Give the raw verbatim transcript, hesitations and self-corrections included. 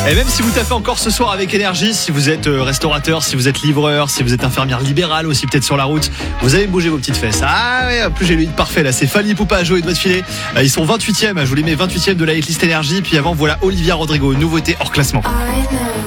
Et même si vous taffez encore ce soir avec énergie, si vous êtes restaurateur, si vous êtes livreur, si vous êtes infirmière libérale aussi peut-être sur la route, vous allez bouger vos petites fesses. Ah ouais, en plus j'ai le hit parfait là, c'est Fally Ipupa, Joe et Doigt de Filet. Ils sont vingt-huitième, je vous les mets vingt-huitième de la hitlist énergie. Puis avant voilà Olivia Rodrigo, nouveauté hors classement.